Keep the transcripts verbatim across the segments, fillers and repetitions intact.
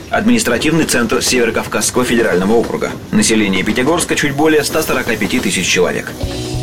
административный центр Северокавказского федерального округа. Население Пятигорска чуть более ста сорока пяти тысяч человек.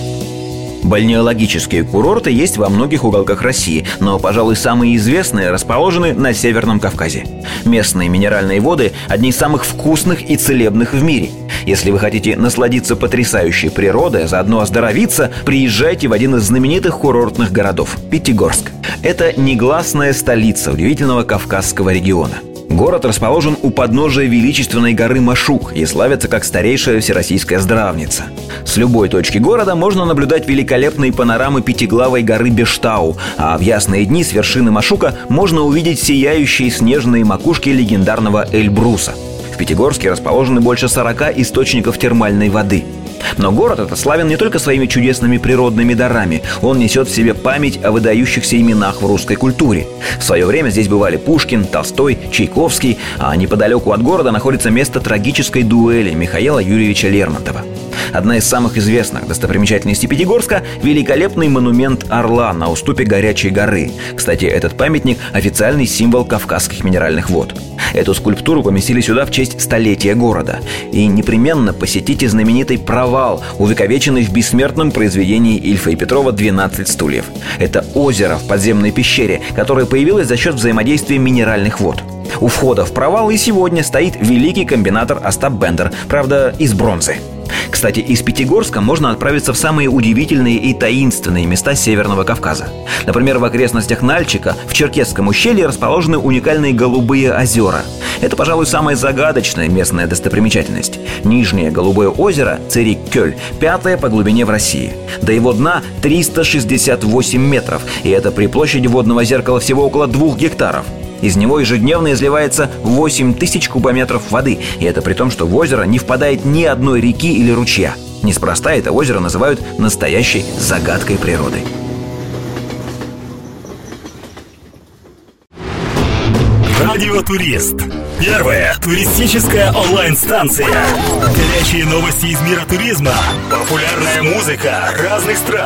Бальнеологические курорты есть во многих уголках России, но, пожалуй, самые известные расположены на Северном Кавказе. Местные минеральные воды – одни из самых вкусных и целебных в мире. Если вы хотите насладиться потрясающей природой, а заодно оздоровиться, приезжайте в один из знаменитых курортных городов – Пятигорск. Это негласная столица удивительного Кавказского региона. Город расположен у подножия величественной горы Машук и славится как старейшая всероссийская здравница. С любой точки города можно наблюдать великолепные панорамы пятиглавой горы Бештау, а в ясные дни с вершины Машука можно увидеть сияющие снежные макушки легендарного Эльбруса. В Пятигорске расположены больше сорока источников термальной воды. Но город этот славен не только своими чудесными природными дарами. Он несет в себе память о выдающихся именах в русской культуре. В свое время здесь бывали Пушкин, Толстой, Чайковский, а неподалеку от города находится место трагической дуэли Михаила Юрьевича Лермонтова. Одна из самых известных достопримечательностей Пятигорска – великолепный монумент орла на уступе Горячей горы. Кстати, этот памятник – официальный символ кавказских минеральных вод. Эту скульптуру поместили сюда в честь столетия города. И непременно посетите знаменитый провал, увековеченный в бессмертном произведении Ильфа и Петрова «двенадцать стульев». Это озеро в подземной пещере, которое появилось за счет взаимодействия минеральных вод. У входа в провал и сегодня стоит великий комбинатор Остап Бендер, правда, из бронзы. Кстати, из Пятигорска можно отправиться в самые удивительные и таинственные места Северного Кавказа. Например, в окрестностях Нальчика в Черкесском ущелье расположены уникальные Голубые озера. Это, пожалуй, самая загадочная местная достопримечательность. Нижнее Голубое озеро, Церик-Кёль, пятое по глубине в России. До его дна триста шестьдесят восемь метров, и это при площади водного зеркала всего около двух гектаров. Из него ежедневно изливается восемь тысяч кубометров воды, и это при том, что в озеро не впадает ни одной реки или ручья. Неспроста это озеро называют настоящей загадкой природы. Радио Турист. Первая туристическая онлайн-станция. Горячие новости из мира туризма, популярная музыка разных стран.